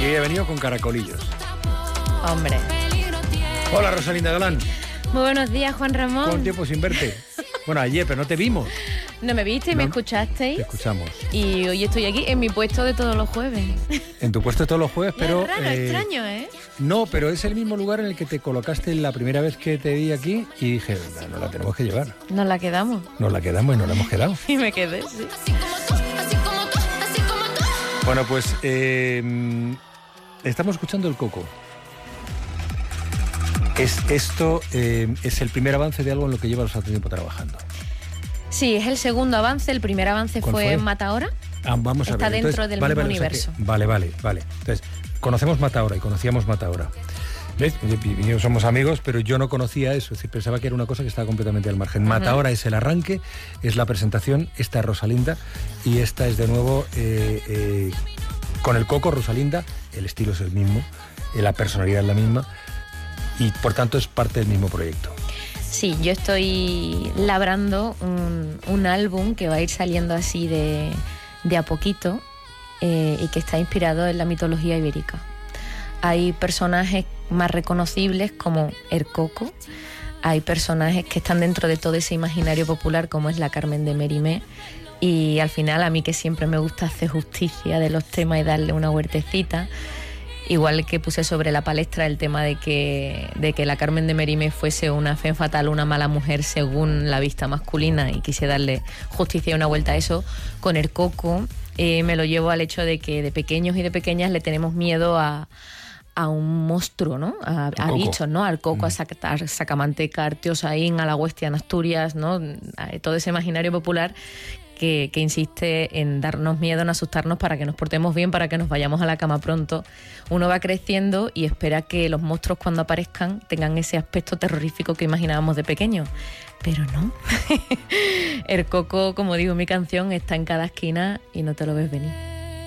Y he venido con caracolillos. Hombre. Hola, Rosalinda Galán. Muy buenos días, Juan Ramón. ¿Cuánto tiempo sin verte? Bueno, ayer, pero no te vimos. No me viste y me escuchasteis. Te escuchamos. Y hoy estoy aquí en mi puesto de todos los jueves. En tu puesto de todos los jueves, pero... Es raro, extraño, ¿eh? No, pero es el mismo lugar en el que te colocaste la primera vez que te vi aquí y dije, venga, nos la tenemos que llevar. Nos la quedamos. Nos la quedamos y nos la hemos quedado. Y me quedé, sí. Bueno, pues estamos escuchando El Coco. Esto es el primer avance de algo en lo que llevas bastante tiempo trabajando. Sí, es el segundo avance. El primer avance fue en Mataora. Vamos a Está ver. dentro del mismo universo. O sea vale. Entonces, conocemos Mataora y conocíamos Mataora. ¿Ves? Y somos amigos, pero yo no conocía eso. Es decir, pensaba que era una cosa que estaba completamente al margen. Mataora es el arranque, es la presentación. Esta es Rosalinda y esta es de nuevo con El Coco, Rosalinda. El estilo es el mismo, la personalidad es la misma y por tanto es parte del mismo proyecto. Sí, yo estoy labrando un álbum que va a ir saliendo así de a poquito y que está inspirado en la mitología ibérica. Hay personajes más reconocibles como El Coco, hay personajes que están dentro de todo ese imaginario popular como es la Carmen de Mérimée, y al final a mí que siempre me gusta hacer justicia de los temas y darle una huertecita, igual que puse sobre la palestra el tema de que la Carmen de Mérimée fuese una femme fatale, una mala mujer según la vista masculina, y quise darle justicia y una vuelta a eso, con El Coco me lo llevo al hecho de que de pequeños y de pequeñas le tenemos miedo a un monstruo, ¿no? A bichos, ¿no? Al coco, a Sacamanteca, Artiosaín, a la Huestia en Asturias, ¿no? A todo ese imaginario popular que insiste en darnos miedo, en asustarnos para que nos portemos bien, para que nos vayamos a la cama pronto. Uno va creciendo y espera que los monstruos cuando aparezcan tengan ese aspecto terrorífico que imaginábamos de pequeño. Pero no. El Coco, como digo en mi canción, está en cada esquina y no te lo ves venir.